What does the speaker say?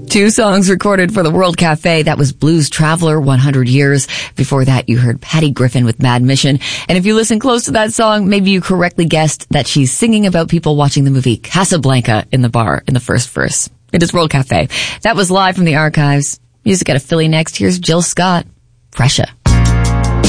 Two songs recorded for the World Cafe. That was Blues Traveler, 100 Years. Before that, you heard Patty Griffin with Mad Mission. And if you listen close to that song, maybe you correctly guessed that she's singing about people watching the movie Casablanca in the bar in the first verse. It is World Cafe. That was live from the archives. Music out of Philly next. Here's Jill Scott, Fresha.